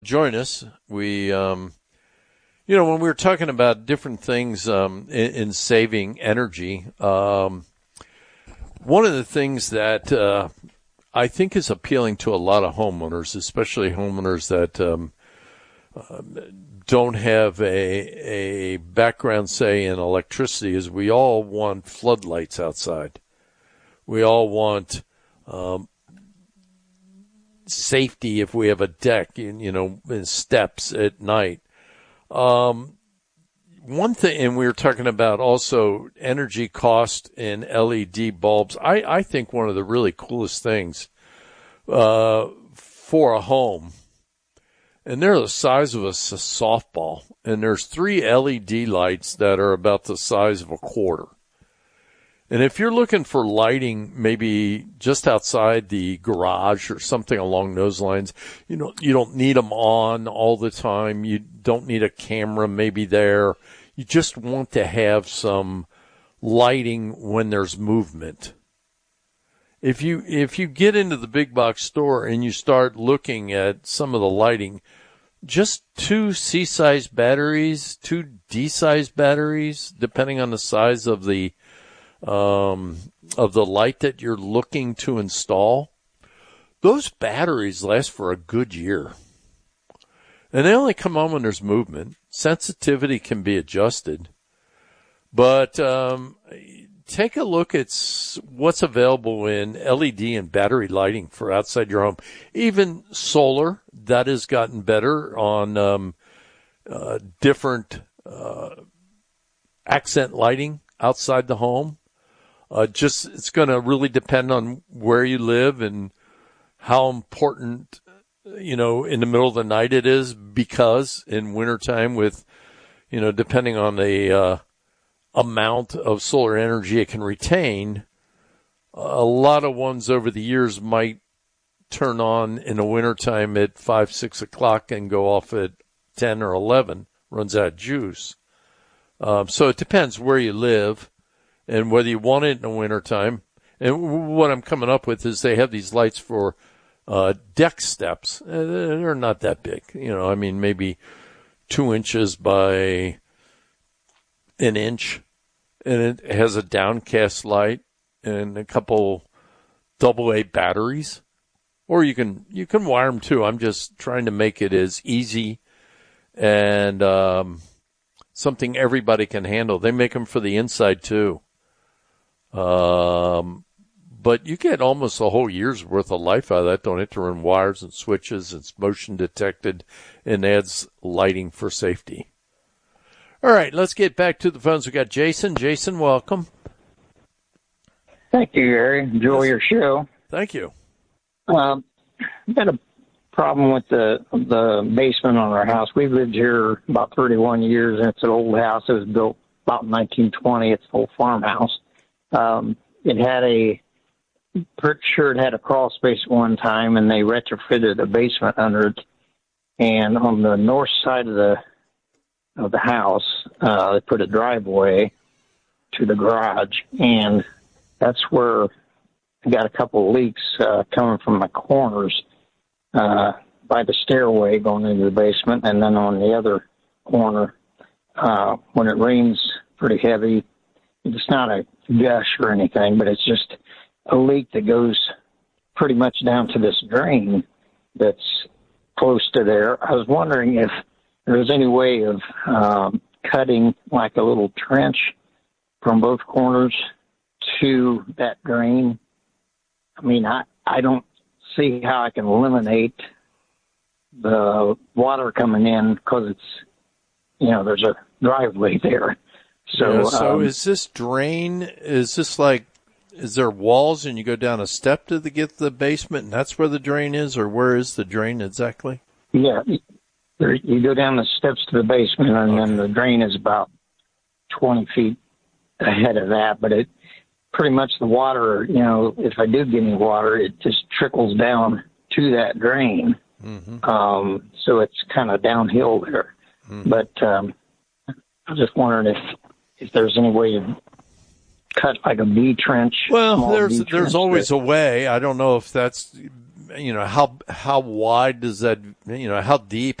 Join us. When we were talking about different things in saving energy, one of the things that I think is appealing to a lot of homeowners, especially homeowners that don't have a background, say, in electricity, is we all want floodlights outside. We all want safety if we have a deck, and steps at night. One thing, and we were talking about also energy cost in LED bulbs. I think one of the really coolest things for a home, and they're the size of a softball, and there's 3 LED lights that are about the size of a quarter. And if you're looking for lighting, maybe just outside the garage or something along those lines, you don't need them on all the time. You don't need a camera maybe there. You just want to have some lighting when there's movement. If you get into the big box store and you start looking at some of the lighting, just 2 C-size batteries, 2 D-size batteries, depending on the size of the light that you're looking to install, those batteries last for a good year. And they only come on when there's movement. Sensitivity can be adjusted. But take a look at what's available in LED and battery lighting for outside your home. Even solar, that has gotten better on different accent lighting outside the home. It's going to really depend on where you live and how important, in the middle of the night it is, because in wintertime with, depending on the amount of solar energy it can retain, a lot of ones over the years might turn on in the wintertime at 5, 6 o'clock and go off at 10 or 11, runs out of juice. So it depends where you live and whether you want it in the wintertime. And what I'm coming up with is they have these lights for deck steps. They're not that big. Maybe 2 inches by an inch. And it has a downcast light and a couple AA batteries. Or you can wire them too. I'm just trying to make it as easy and something everybody can handle. They make them for the inside too. But you get almost a whole year's worth of life out of that. Don't have to run wires and switches. It's motion detected and adds lighting for safety. All right, let's get back to the phones. We got Jason. Jason, welcome. Thank you, Gary. Enjoy your show. Thank you. I've got a problem with the basement on our house. We've lived here about 31 years, and it's an old house. It was built about 1920. It's an old farmhouse. It had it had a crawl space at one time, and they retrofitted a basement under it. And on the north side of the house, they put a driveway to the garage, and that's where I got a couple of leaks coming from the corners by the stairway going into the basement, and then on the other corner, when it rains pretty heavy, it's not a gush or anything, but it's just a leak that goes pretty much down to this drain that's close to there. I was wondering if there was any way of cutting like a little trench from both corners to that drain. I don't see how I can eliminate the water coming in because it's, there's a driveway there. So is this drain, is there walls and you go down a step to get to the basement and that's where the drain is, or where is the drain exactly? Yeah, you go down the steps to the basement, and then the drain is about 20 feet ahead of that, but it pretty much the water, if I do get any water, it just trickles down to that drain. Mm-hmm. So it's kind of downhill there. Mm-hmm. But I just wondered if there's any way to cut like a V trench. Well, there's always a way. I don't know if that's how wide does that, how deep,